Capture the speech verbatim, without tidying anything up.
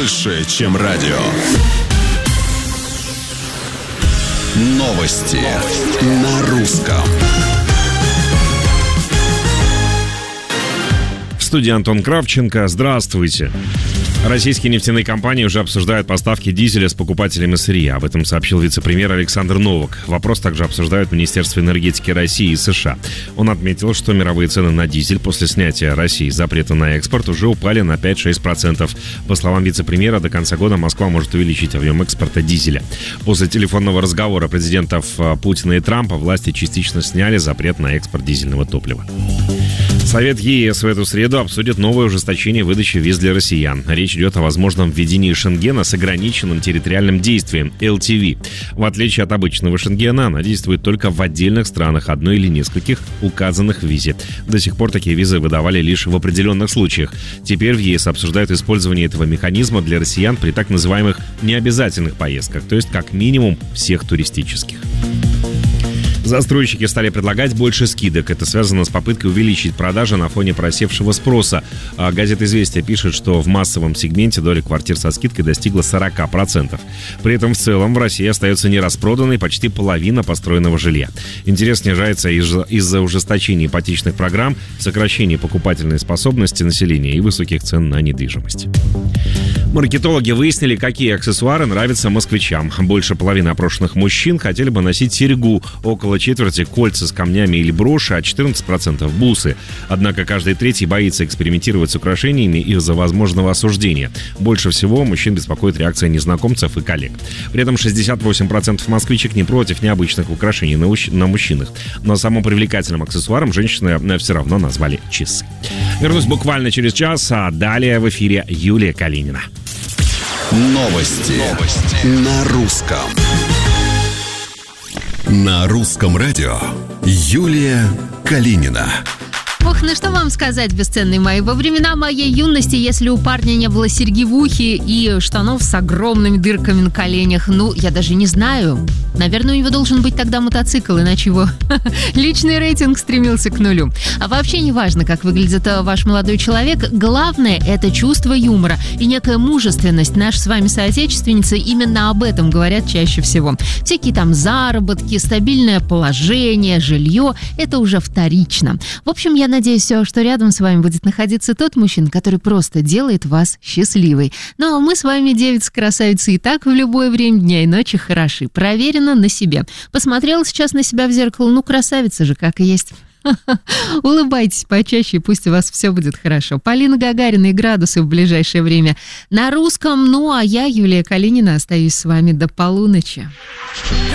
больше, чем радио. Новости, Новости. на русском. В студии Антон Кравченко. Здравствуйте. Российские нефтяные компании уже обсуждают поставки дизеля с покупателями сырья. Об этом сообщил вице-премьер Александр Новак. Вопрос также обсуждают в Министерстве энергетики России и США. Он отметил, что мировые цены на дизель после снятия России запрета на экспорт уже упали на пять-шесть процентов. По словам вице-премьера, до конца года Москва может увеличить объем экспорта дизеля. После телефонного разговора президентов Путина и Трампа власти частично сняли запрет на экспорт дизельного топлива. Совет ЕС в эту среду обсудит новое ужесточение выдачи виз для россиян. Речь идет о возможном введении Шенгена с ограниченным территориальным действием – эл ти ви. В отличие от обычного Шенгена, она действует только в отдельных странах одной или нескольких, указанных в визе. До сих пор такие визы выдавали лишь в определенных случаях. Теперь в ЕС обсуждают использование этого механизма для россиян при так называемых необязательных поездках, то есть как минимум всех туристических. Застройщики стали предлагать больше скидок. Это связано с попыткой увеличить продажи на фоне просевшего спроса. Газета «Известия» пишет, что в массовом сегменте доля квартир со скидкой достигла сорок процентов. При этом в целом в России остается нераспроданной почти половина построенного жилья. Интерес снижается из- из-за ужесточения ипотечных программ, сокращения покупательной способности населения и высоких цен на недвижимость. Маркетологи выяснили, какие аксессуары нравятся москвичам. Больше половины опрошенных мужчин хотели бы носить серьгу, около четверти кольца с камнями или броши, а четырнадцать процентов бусы. Однако каждый третий боится экспериментировать с украшениями из-за возможного осуждения. Больше всего мужчин беспокоит реакция незнакомцев и коллег. При этом шестьдесят восемь процентов москвичек не против необычных украшений на, уч- на мужчинах. Но самым привлекательным аксессуаром женщины все равно назвали часы. Вернусь буквально через час, а далее в эфире Юлия Калинина. Новости, Новости. на русском. На русском радио Юлия Калинина. Ох, ну что вам сказать, бесценные мои. Во времена моей юности, если у парня не было серьги в ухе и штанов с огромными дырками на коленях, ну, я даже не знаю. Наверное, у него должен быть тогда мотоцикл, иначе его личный рейтинг стремился к нулю. А вообще не важно, как выглядит ваш молодой человек. Главное – это чувство юмора и некая мужественность. Наши с вами соотечественницы именно об этом говорят чаще всего. Всякие там заработки, стабильное положение, жилье – это уже вторично. В общем, я надеюсь, что рядом с вами будет находиться тот мужчина, который просто делает вас счастливой. Ну а мы с вами, девицы-красавицы, и так в любое время дня и ночи хороши. Проверено на себе. Посмотрела сейчас на себя в зеркало, ну красавица же, как и есть. Улыбайтесь почаще, и пусть у вас все будет хорошо. Полина Гагарина и «Градусы» в ближайшее время на русском. Ну а я, Юлия Калинина, остаюсь с вами до полуночи.